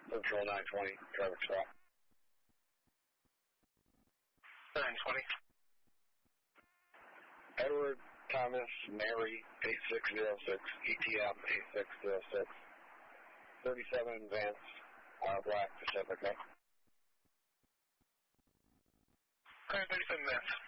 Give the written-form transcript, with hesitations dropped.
Central 920, traffic stop. 920. Edward Thomas Mary 8606, ETM 8606, 37 Vance, Black Pacifica. Alright, 37 Vance.